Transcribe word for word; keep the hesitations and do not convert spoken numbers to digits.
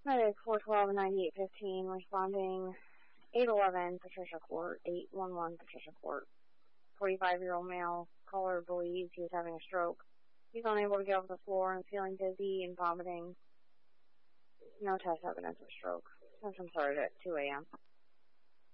Medic four twelve ninety-eight fifteen responding eight eleven Patricia Court, eight one one Patricia Court. forty-five-year-old male caller believes he was having a stroke. He's unable to get off the floor and feeling dizzy and vomiting. No test evidence of stroke. Symptoms started at two A M